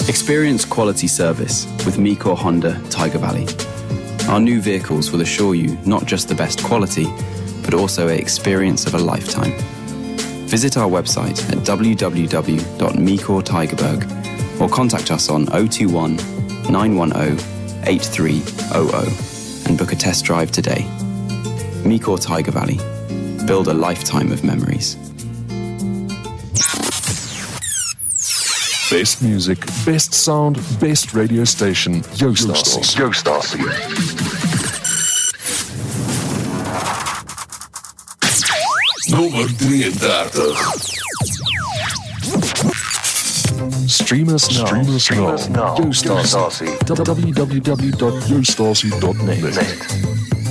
Experience quality service with Micor Honda Tiger Valley. Our new vehicles will assure you not just the best quality, but also an experience of a lifetime. Visit our website at www.micortigerberg or contact us on 021 910 8300 and book a test drive today. Micor Tiger Valley. Build a lifetime of memories. Best music, best sound, best radio station. Joostasi. Nummer 33. Stream us now. Joostasi. www.joostasi.net.